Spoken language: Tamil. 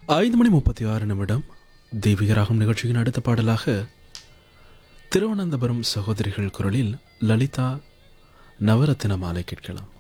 5:36 தெய்வீகராகும் நிகழ்ச்சியின் அடுத்த பாடலாக திருவனந்தபுரம் சகோதரிகள் குரலில் லலிதா நவரத்தின மாலை கேட்கலாம்.